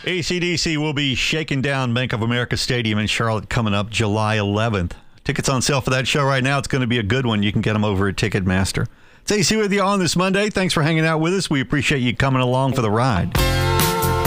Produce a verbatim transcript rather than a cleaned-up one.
A C D C will be shaking down Bank of America Stadium in Charlotte coming up July eleventh. Tickets on sale for that show right now. It's going to be a good one. You can get them over at Ticketmaster. It's A C with you on this Monday. Thanks for hanging out with us. We appreciate you coming along for the ride.